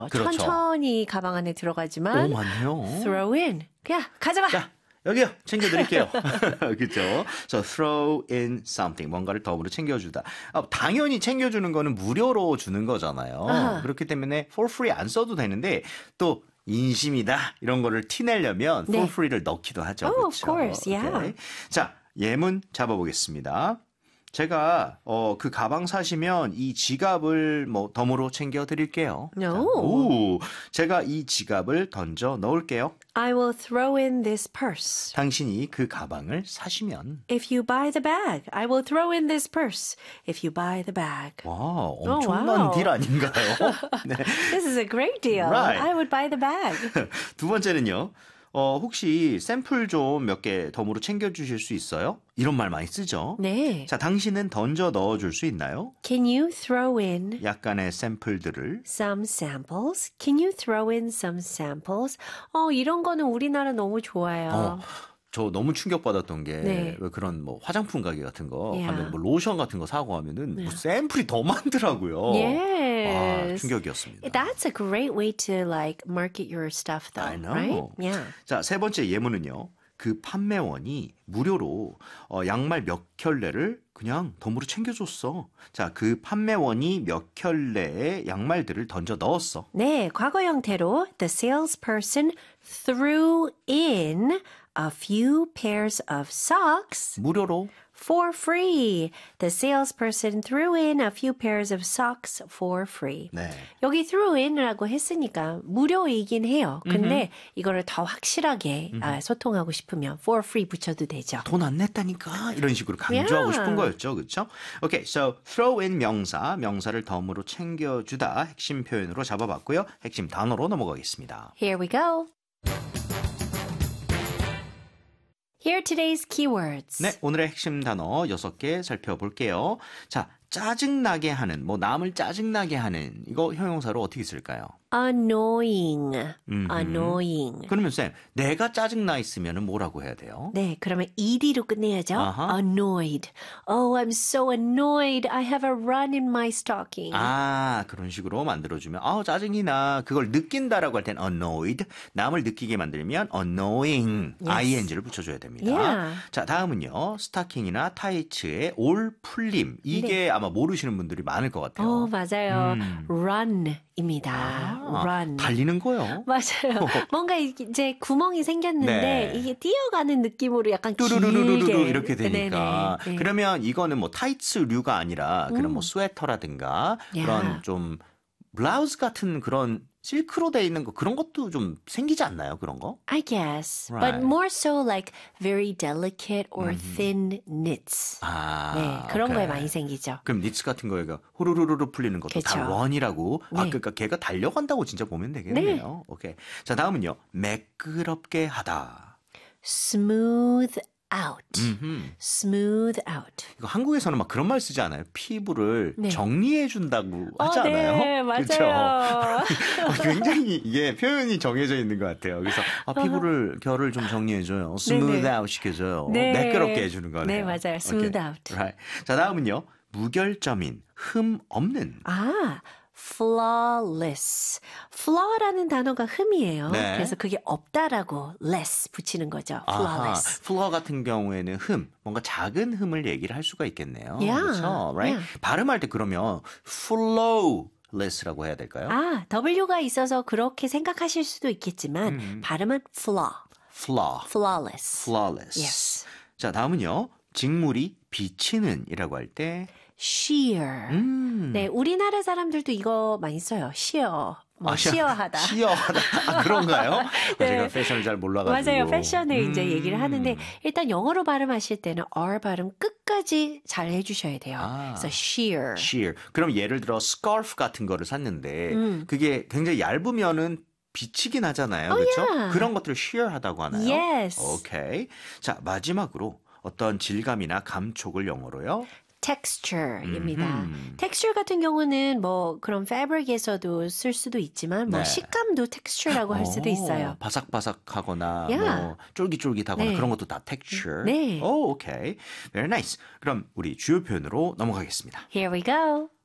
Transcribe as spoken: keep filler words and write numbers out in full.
그렇죠. 천천히 가방 안에 들어가지만 오, 맞네요. throw in. 그냥 가져가. 자, 여기요. 챙겨드릴게요. 그렇죠. So throw in something. 뭔가를 덤으로 챙겨주다. 아, 당연히 챙겨주는 거는 무료로 주는 거잖아요. 아하. 그렇기 때문에 for free 안 써도 되는데 또 인심이다 이런 거를 티내려면 네. for free를 넣기도 하죠. Oh, 그렇죠? of course, yeah. 오케이. 자, 예문 잡아보겠습니다. 제가 어, 그 가방 사시면 이 지갑을 뭐 덤으로 챙겨 드릴게요. No. 오, 제가 이 지갑을 던져 넣을게요. I will throw in this purse. 당신이 그 가방을 사시면 If you buy the bag, I will throw in this purse. If you buy the bag. 와, 엄청난 wow. 딜 아닌가요? 네. This is a great deal. Right. I would buy the bag. 두 번째는요. 어, 혹시 샘플 좀 몇 개 덤으로 챙겨주실 수 있어요? 이런 말 많이 쓰죠? 네. 자, 당신은 던져 넣어줄 수 있나요? Can you throw in 약간의 샘플들을. some samples? Can you throw in some samples? 어, 이런 거는 우리나라 너무 좋아요. 어, 저 너무 충격받았던 게 네. 왜 그런 뭐 화장품 가게 같은 거 Yeah. 가면 뭐 로션 같은 거 사고 하면은 뭐 샘플이 더 많더라고요. 와, Yes. 충격이었습니다. That's a great way to like market your stuff though, I know. right? Yeah. 자, 세 번째 예문은요. 그 판매원이 무료로 어, 양말 몇 켤레를 그냥 덤으로 챙겨줬어. 자, 그 판매원이 몇 켤레의 양말들을 던져 넣었어. 네, 과거 형태로 the salesperson threw in a few pairs of socks 무료로. for free. The salesperson threw in a few pairs of socks for free. 네. 여기 threw in이라고 했으니까 무료이긴 해요. 근데 이거를 더 확실하게 아, 소통하고 싶으면 for free 붙여도 되죠. 돈 안 냈다니까 이런 식으로 강조하고 Yeah. 싶은 거였죠. 그렇죠? 오케이. So throw in 명사, 명사를 덤으로 챙겨주다 핵심 표현으로 잡아봤고요. 핵심 단어로 넘어가겠습니다. Here we go. Here are today's keywords. 네, 오늘의 핵심 단어 여섯 개 살펴볼게요. 자, 짜증나게 하는, 뭐 남을 짜증나게 하는 이거 형용사로 어떻게 쓸까요? Annoying. 음흠. Annoying. 그러면 쌤, 내가 짜증나 있으면 뭐라고 해야 돼요? 네, 그러면 ed로 끝내야죠. 아하. Annoyed. Oh, I'm so annoyed. I have a run in my stocking. 아, 그런 식으로 만들어주면 아 짜증이 나. 그걸 느낀다라고 할 땐 annoyed. 남을 느끼게 만들면 annoying. Yes. ing를 붙여줘야 됩니다. Yeah. 자, 다음은요. 스타킹이나 타이츠의 올 풀림. 이게 아마 모르시는 분들이 많을 것 같아요. 어, 맞아요. 음. run입니다. 아, run. 달리는 거요. 맞아요. 뭔가 이제 구멍이 생겼는데 네. 이게 뛰어가는 느낌으로 약간 뚜루루루루루 길게 이렇게 되니까. 네네. 네. 그러면 이거는 뭐 타이츠류가 아니라 그런 뭐 스웨터라든가 야. 그런 좀 블라우스 같은 그런 실크로 돼 있는 거 그런 것도 좀 생기지 않나요? 그런 거? I guess. Right. But more so like very delicate or thin knits. 아, 네, 그런 오케이. 거에 많이 생기죠. 그럼 니츠 같은 거가 후루루루루 풀리는 것도 다 그쵸. 원이라고. 아, 네. 그러니까 걔가 달려간다고 진짜 보면 되겠네요. 오케이. 자, 다음은요. 매끄럽게 하다. Smooth out. 음흠. Smooth out. 이거 한국에서는 막 그런 말 쓰지 않아요? 피부를 네. 정리해 준다고 하지 어, 않아요? 네, 맞아요. 그쵸? 굉장히 이게 표현이 정해져 있는 것 같아요. 그래서 아, 피부를 결을 좀 정리해 줘요. 스무드 아웃 시켜줘요. 네. 매끄럽게 해주는 거네요. 네, 맞아요. smooth 오케이. out. Right. 자, 다음은요. 무결점인, 흠 없는. 아, flawless. flaw라는 단어가 흠이에요. 네. 그래서 그게 없다라고 less 붙이는 거죠. 아하, flawless. 플러 같은 경우에는 흠, 뭔가 작은 흠을 얘기를 할 수가 있겠네요. Yeah, 그렇죠? Right? yeah. 발음할 때 그러면 flawless라고 해야 될까요? 아, W가 있어서 그렇게 생각하실 수도 있겠지만 음. 발음은 flaw. flaw, flawless. flawless. Yes. 자, 다음은요. 직물이 비치는 이라고 할 때 sheer. 음. 네, 우리나라 사람들도 이거 많이 써요. sheer. 뭐 아, 시어- 시어하다. 시어하다. 아, 그런가요? 아, 네. 제가 패션을 잘 몰라가지고. 맞아요. 패션을 이제 음. 얘기를 하는데 일단 영어로 발음하실 때는 R 발음 끝까지 잘 해주셔야 돼요. 아. 그래서 sheer. sheer. 그럼 예를 들어 스카프 같은 거를 샀는데 음. 그게 굉장히 얇으면은 비치긴 하잖아요. 그렇죠? yeah. 그런 것들을 sheer하다고 하나요? Yes. 오케이. 자, 마지막으로 어떤 질감이나 감촉을 영어로요? texture입니다. 음흠. texture 같은 경우는 뭐 그런 fabric에서도 쓸 수도 있지만 뭐 네. 식감도 texture라고 할 수도 오, 있어요. 바삭바삭하거나 Yeah. 뭐 쫄깃쫄깃하거나 네. 그런 것도 다 texture. 네. 오, 오케이. Very nice. 그럼 우리 주요 표현으로 넘어가겠습니다. Here we go.